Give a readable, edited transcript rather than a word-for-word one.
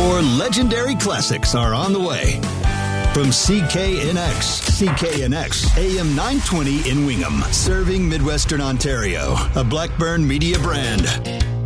More legendary classics are on the way. From CKNX, AM 920 in Wingham, serving Midwestern Ontario, a Blackburn Media brand.